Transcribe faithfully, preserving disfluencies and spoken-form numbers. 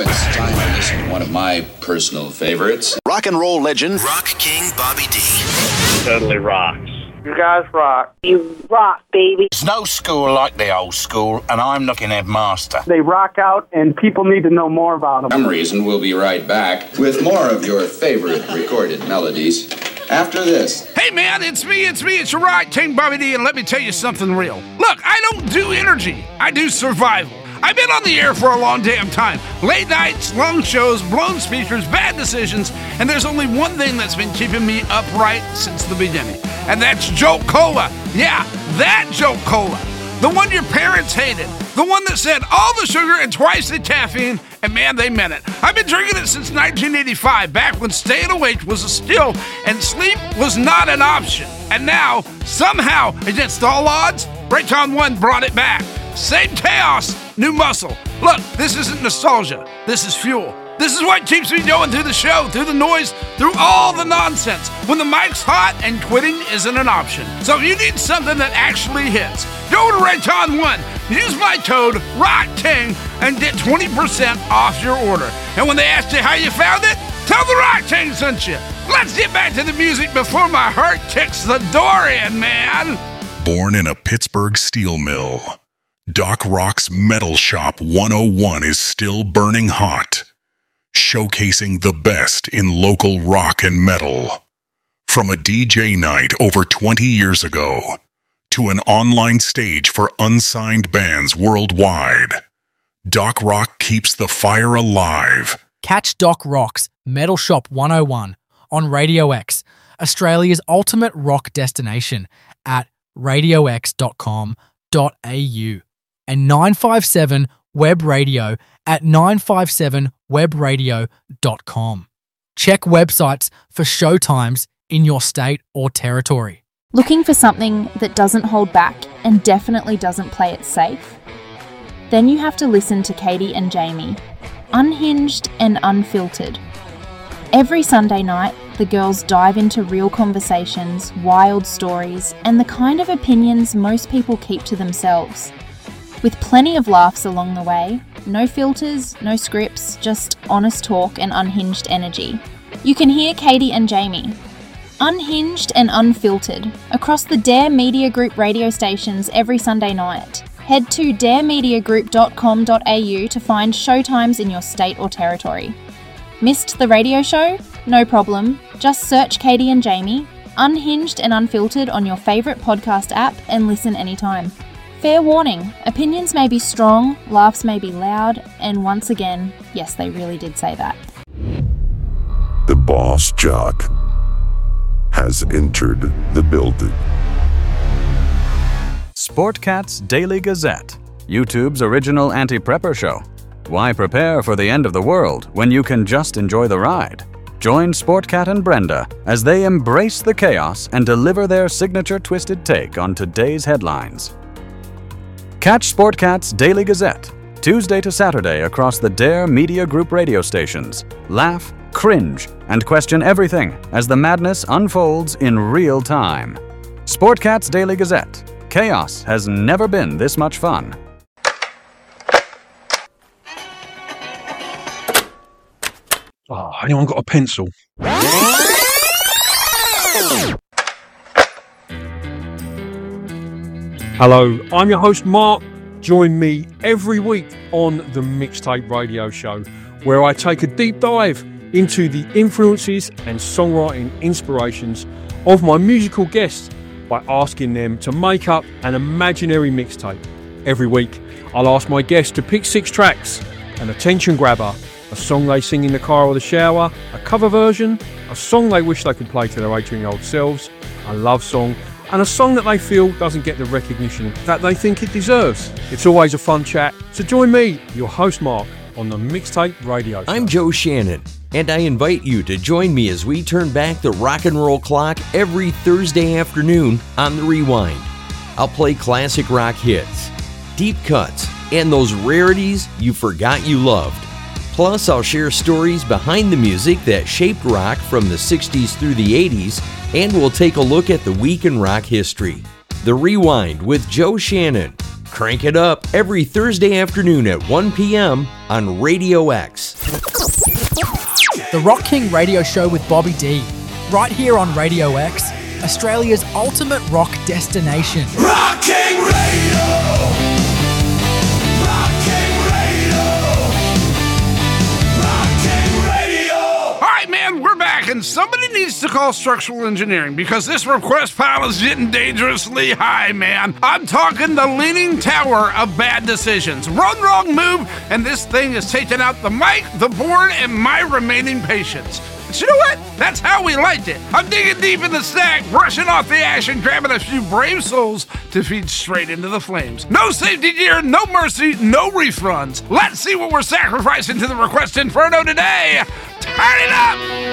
it's time to listen to one of my personal favorites. Rock and roll legend, Rock King Bobby D. Totally rocks. You guys rock. You rock, baby. There's no school like the old school, and I'm looking at master. They rock out, and people need to know more about them. For some reason, we'll be right back with more of your favorite recorded melodies after this. Hey man, it's me, it's me, it's your Rock King Bobby D, and let me tell you something real. Look, I don't do energy, I do survival. I've been on the air for a long damn time. Late nights, long shows, blown speakers, bad decisions, and there's only one thing that's been keeping me upright since the beginning, and that's Jolt Cola. Yeah, that Jolt Cola. The one your parents hated. The one that said all the sugar and twice the caffeine, and man, they meant it. I've been drinking it since nineteen eighty-five, back when staying awake was a skill and sleep was not an option. And now, somehow, against all odds, Raycon one brought it back. Same chaos, new muscle. Look, this isn't nostalgia. This is fuel. This is what keeps me going through the show, through the noise, through all the nonsense, when the mic's hot and quitting isn't an option. So if you need something that actually hits, go to Raycon one, use my code ROCKKING, and get twenty percent off your order. And when they ask you how you found it, tell the Rock King sent you. Let's get back to the music before my heart kicks the door in, man. Born in a Pittsburgh steel mill, Doc Rock's Metal Shop one oh one is still burning hot, showcasing the best in local rock and metal. From a D J night over twenty years ago to an online stage for unsigned bands worldwide, Doc Rock keeps the fire alive. Catch Doc Rock's Metal Shop one oh one on Radio X, Australia's ultimate rock destination, at radio x dot com dot a u. and nine five seven Web Radio at nine five seven web radio dot com. Check websites for showtimes in your state or territory. Looking for something that doesn't hold back and definitely doesn't play it safe? Then you have to listen to Katie and Jamie, unhinged and unfiltered. Every Sunday night, the girls dive into real conversations, wild stories, and the kind of opinions most people keep to themselves. With plenty of laughs along the way, no filters, no scripts, just honest talk and unhinged energy. You can hear Katie and Jamie, unhinged and unfiltered, across the Dare Media Group radio stations every Sunday night. Head to dare media group dot com dot a u to find showtimes in your state or territory. Missed the radio show? No problem. Just search Katie and Jamie, unhinged and unfiltered, on your favourite podcast app and listen anytime. Fair warning, opinions may be strong, laughs may be loud, and once again, yes, they really did say that. The Boss Jock has entered the building. Sportcat's Daily Gazette, YouTube's original anti-prepper show. Why prepare for the end of the world when you can just enjoy the ride? Join Sportcat and Brenda as they embrace the chaos and deliver their signature twisted take on today's headlines. Catch Sportcat's Daily Gazette, Tuesday to Saturday across the Dare Media Group radio stations. Laugh, cringe, and question everything as the madness unfolds in real time. Sportcat's Daily Gazette. Chaos has never been this much fun. Oh, anyone got a pencil? Hello, I'm your host Mark. Join me every week on the Mixtape Radio Show, where I take a deep dive into the influences and songwriting inspirations of my musical guests by asking them to make up an imaginary mixtape. Every week, I'll ask my guests to pick six tracks, an attention grabber, a song they sing in the car or the shower, a cover version, a song they wish they could play to their eighteen-year-old selves, a love song, and a song that they feel doesn't get the recognition that they think it deserves. It's always a fun chat, so join me, your host Mark, on the Mixtape Radio Show. I'm Joe Shannon, and I invite you to join me as we turn back the rock and roll clock every Thursday afternoon on The Rewind. I'll play classic rock hits, deep cuts, and those rarities you forgot you loved. Plus, I'll share stories behind the music that shaped rock from the sixties through the eighties, and we'll take a look at the week in rock history. The Rewind with Joe Shannon, Crank it up every Thursday afternoon at one p.m. on Radio X. The Rock King Radio Show with Bobby D, right here on Radio X, Australia's ultimate rock destination. Rock King Radio! Rock King Radio! Rock King Radio! All right, man, we're back, and somebody needs to call structural engineering because this request pile is getting dangerously high, man. I'm talking the leaning tower of bad decisions. One wrong move, and this thing is taking out the mic, the board, and my remaining patience. But you know what? That's how we liked it. I'm digging deep in the stack, brushing off the ash, and grabbing a few brave souls to feed straight into the flames. No safety gear, no mercy, no refunds. Let's see what we're sacrificing to the request inferno today. Turn it up!